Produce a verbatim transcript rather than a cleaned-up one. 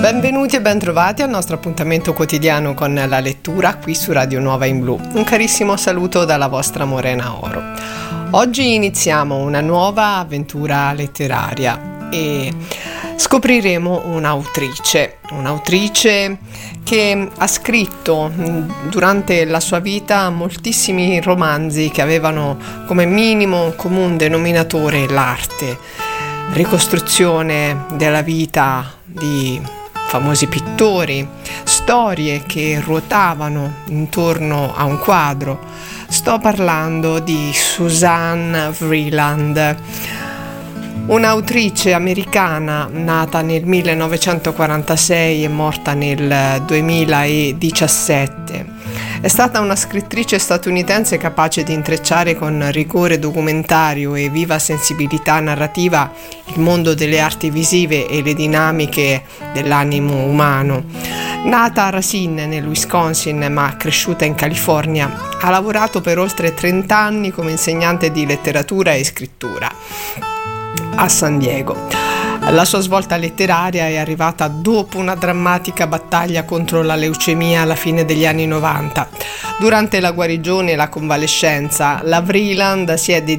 Benvenuti e bentrovati al nostro appuntamento quotidiano con la lettura qui su Radio Nuova in Blu. Un carissimo saluto dalla vostra Morena Oro. Oggi iniziamo una nuova avventura letteraria e scopriremo un'autrice, un'autrice che ha scritto durante la sua vita moltissimi romanzi che avevano come minimo comune denominatore l'arte, ricostruzione della vita di famosi pittori, storie che ruotavano intorno a un quadro. Sto parlando di Suzanne Vreeland, un'autrice americana nata nel millenovecentoquarantasei e morta nel duemiladiciassette. È stata una scrittrice statunitense capace di intrecciare con rigore documentario e viva sensibilità narrativa il mondo delle arti visive e le dinamiche dell'animo umano. Nata a Racine, nel Wisconsin, ma cresciuta in California, ha lavorato per oltre trenta anni come insegnante di letteratura e scrittura a San Diego. La sua svolta letteraria è arrivata dopo una drammatica battaglia contro la leucemia alla fine degli anni novanta. Durante la guarigione e la convalescenza, la Vreeland si è dedicata